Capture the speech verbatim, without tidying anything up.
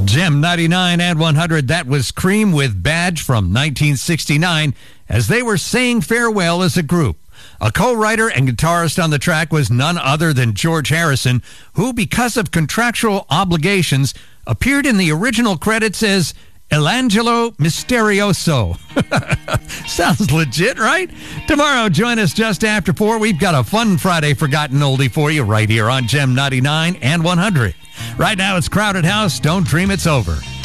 Gem ninety-nine and one hundred, that was Cream with Badge from nineteen sixty-nine as they were saying farewell as a group. A co-writer and guitarist on the track was none other than George Harrison, who, because of contractual obligations, appeared in the original credits as Elangelo Misterioso. Sounds legit, right? Tomorrow, join us just after four. We've got a fun Friday Forgotten Oldie for you right here on Gem ninety-nine and one hundred. Right now, it's Crowded House. Don't dream it's over.